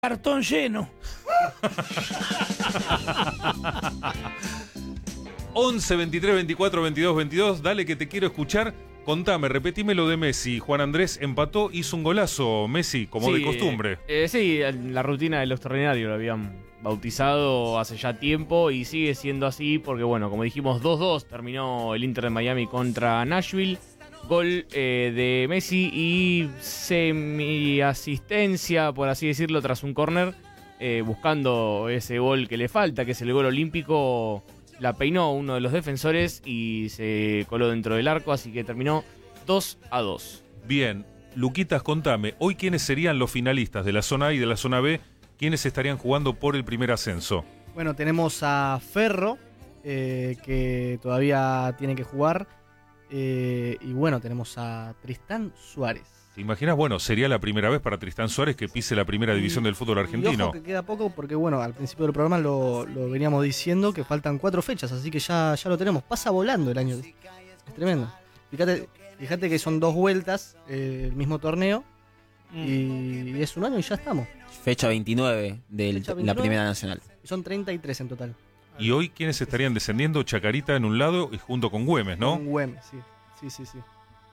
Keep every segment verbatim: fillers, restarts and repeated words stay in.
Cartón lleno. once, veintitrés, veinticuatro, veintidós, veintidós. Dale que te quiero escuchar. Contame, repetime lo de Messi. Juan Andrés empató, hizo un golazo Messi, como sí, de costumbre. Eh, eh, sí, la rutina del extraordinario lo habían bautizado hace ya tiempo y sigue siendo así porque, bueno, como dijimos, dos dos terminó el Inter de Miami contra Nashville. Gol eh, de Messi y semi-asistencia, por así decirlo, tras un córner, eh, buscando ese gol que le falta, que es el gol olímpico. La peinó uno de los defensores y se coló dentro del arco, así que terminó dos a dos. Bien, Luquitas, contame, hoy quiénes serían los finalistas de la zona A y de la zona B, quiénes estarían jugando por el primer ascenso. Bueno, tenemos a Ferro, eh, que todavía tiene que jugar, eh, y bueno, tenemos a Tristán Suárez. ¿Te imaginas? Bueno, sería la primera vez para Tristán Suárez que pise la primera división y, del fútbol argentino. Y ojo que queda poco porque, bueno, al principio del programa lo, lo veníamos diciendo que faltan cuatro fechas, así que ya, ya lo tenemos. Pasa volando el año. Es tremendo. Fíjate, fíjate que son dos vueltas eh, el mismo torneo mm. y es un año y ya estamos. Fecha veintinueve de la Primera Nacional. Son treinta y tres en total. Y hoy, ¿quiénes estarían descendiendo? Chacarita en un lado y junto con Güemes, ¿no? Con Güemes, sí. Sí, sí, sí.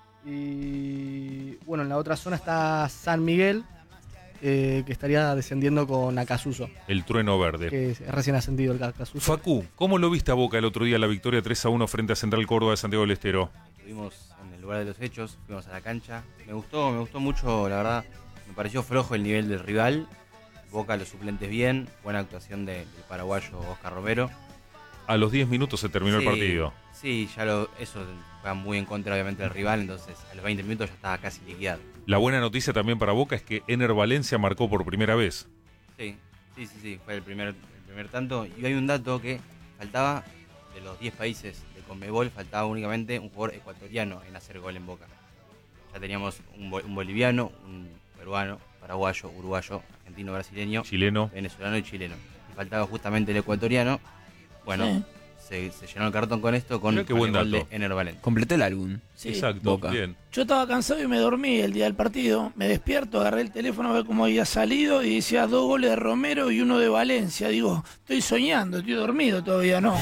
Y bueno, en la otra zona está San Miguel, eh, que estaría descendiendo con Acasuso. El trueno verde. Que es recién ascendido el Acasuso. Facu, ¿cómo lo viste a Boca el otro día la victoria tres a uno frente a Central Córdoba de Santiago del Estero? Estuvimos en el lugar de los hechos, fuimos a la cancha. Me gustó, me gustó mucho, la verdad. Me pareció flojo el nivel del rival. Boca, los suplentes bien. Buena actuación de, del paraguayo Oscar Romero. A los diez minutos se terminó sí, el partido. Sí, ya lo, eso va muy en contra obviamente del rival, entonces a los veinte minutos ya estaba casi liquidado. La buena noticia también para Boca es que Ener Valencia marcó por primera vez. Sí, sí, sí, sí, fue el primer, el primer tanto. Y hay un dato que faltaba, de los diez países de Conmebol, faltaba únicamente un jugador ecuatoriano en hacer gol en Boca. Ya teníamos un, un boliviano, un peruano, paraguayo, uruguayo, argentino, brasileño, chileno, venezolano y chileno. Y faltaba justamente el ecuatoriano. Bueno, sí. se, se llenó el cartón con esto, con, con el gol de Ener Valencia. Completó el álbum. Sí. Exacto, Boca. Bien. Yo estaba cansado y me dormí el día del partido. Me despierto, agarré el teléfono a ver cómo había salido y decía dos goles de Romero y uno de Valencia. Digo, estoy soñando, estoy dormido todavía, no.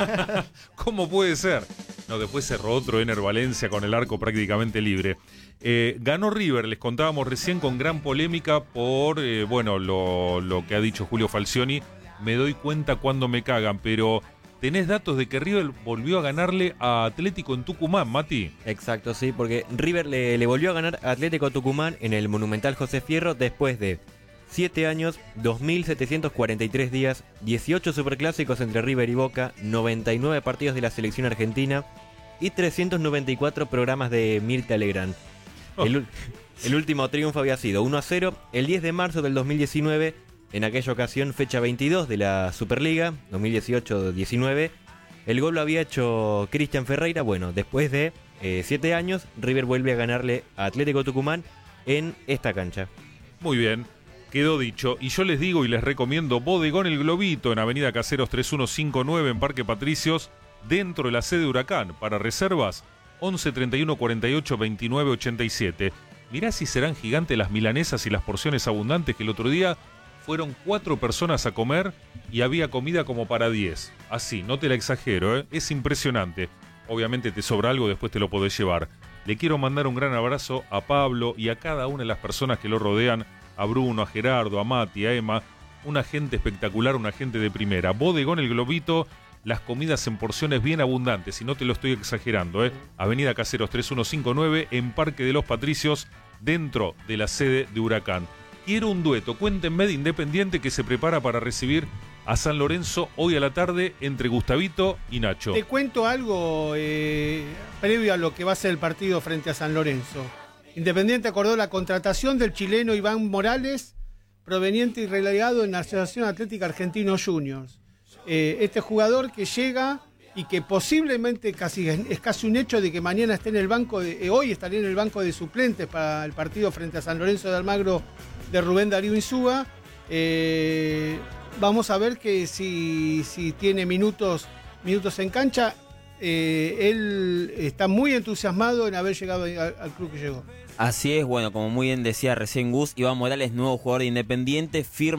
¿Cómo puede ser? No, después cerró otro Ener Valencia con el arco prácticamente libre. Eh, ganó River, les contábamos recién, con gran polémica por, eh, bueno, lo, lo que ha dicho Julio Falcioni. Me doy cuenta cuando me cagan, pero ¿tenés datos de que River volvió a ganarle a Atlético en Tucumán, Mati? Exacto, sí, porque River le, le volvió a ganar a Atlético Tucumán en el Monumental José Fierro después de siete años, dos mil setecientos cuarenta y tres días, dieciocho superclásicos entre River y Boca, noventa y nueve partidos de la selección argentina y trescientos noventa y cuatro programas de Mirta Legrand. Oh. El, el último triunfo había sido uno a cero el diez de marzo del dos mil diecinueve. En aquella ocasión, fecha veintidós de la Superliga, dos mil dieciocho diecinueve, el gol lo había hecho Cristian Ferreira. Bueno, después de eh, siete años, River vuelve a ganarle a Atlético Tucumán en esta cancha. Muy bien, quedó dicho. Y yo les digo y les recomiendo Bodegón El Globito en Avenida Caseros tres mil ciento cincuenta y nueve en Parque Patricios, dentro de la sede de Huracán. Para reservas, once treinta y uno cuarenta y ocho veintinueve ochenta y siete. Mirá si serán gigantes las milanesas y las porciones abundantes que el otro día fueron cuatro personas a comer y había comida como para diez. Así, no te la exagero, ¿eh? Es impresionante. Obviamente te sobra algo, después te lo podés llevar. Le quiero mandar un gran abrazo a Pablo y a cada una de las personas que lo rodean, a Bruno, a Gerardo, a Mati, a Emma. Una gente espectacular, una gente de primera. Bodegón El Globito, las comidas en porciones bien abundantes, y no te lo estoy exagerando, ¿eh? Avenida Caseros tres mil ciento cincuenta y nueve en Parque de los Patricios, dentro de la sede de Huracán. Quiero un dueto, cuéntenme de Independiente que se prepara para recibir a San Lorenzo hoy a la tarde entre Gustavito y Nacho. Te cuento algo eh, previo a lo que va a ser el partido frente a San Lorenzo. Independiente acordó la contratación del chileno Iván Morales, proveniente y relegado en la Asociación Atlética Argentino Juniors. Eh, este jugador que llega y que posiblemente casi es casi un hecho de que mañana esté en el banco, de, eh, hoy estaría en el banco de suplentes para el partido frente a San Lorenzo de Almagro de Rubén Darío Insúa. Eh, vamos a ver que si, si tiene minutos, minutos en cancha. eh, él está muy entusiasmado en haber llegado al, al club que llegó. Así es, bueno, como muy bien decía recién Gus, Iván Morales, nuevo jugador de Independiente, firma